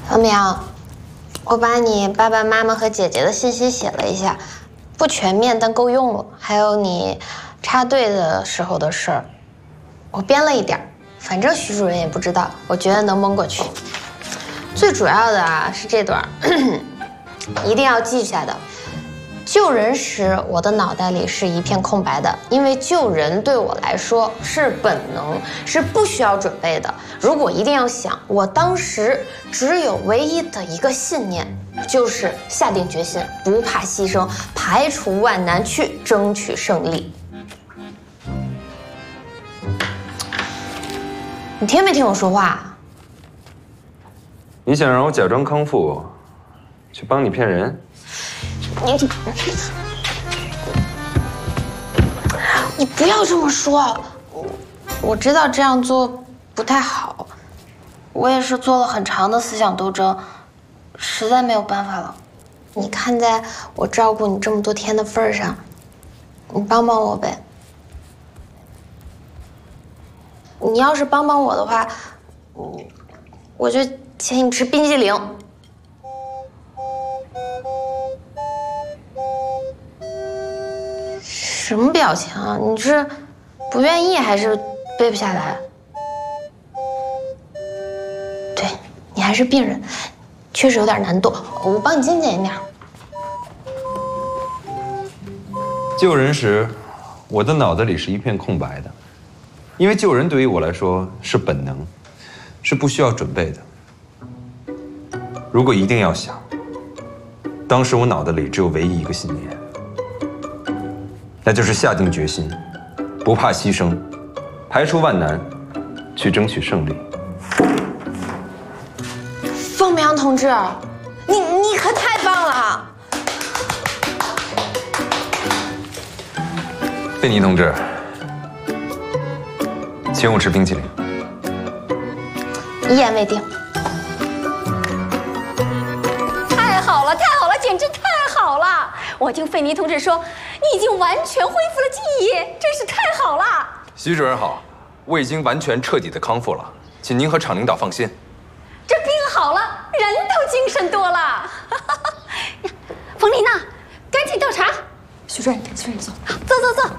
王明，我把你爸爸妈妈和姐姐的信息写了一下，不全面但够用了。还有你插队的时候的事儿，我编了一点儿，反正徐主任也不知道，我觉得能蒙过去。最主要的啊是这段，一定要记下的。救人时，我的脑袋里是一片空白的，因为救人对我来说是本能，是不需要准备的。如果一定要想，我当时只有唯一的一个信念，就是下定决心，不怕牺牲，排除万难去争取胜利。你听没听我说话？ 你想让我假装康复，去帮你骗人？ 你不要这么说，我知道这样做不太好，我也是做了很长的思想斗争，实在没有办法了。你看在我照顾你这么多天的份上，你帮帮我呗。你要是帮帮我的话，我就请你吃冰激凌。什么表情啊？你是不愿意还是背不下来？对，你还是病人，确实有点难度，我帮你精简一点。 救人时，我的脑子里是一片空白的，因为救人对于我来说是本能，是不需要准备的。如果一定要想，当时我脑子里只有唯一一个信念。那就是下定决心，不怕牺牲，排除万难，去争取胜利。 方明同志，你可太棒了！ 贝尼同志，请我吃冰淇淋。 一言为定。 太好了，太好了，简直太好了！我听费尼同志说，你已经完全恢复了记忆，真是太好了。 徐主任好，我已经完全彻底的康复了，请您和厂领导放心。 这病好了，人都精神多了。冯丽娜，赶紧倒茶。徐主任，走，走。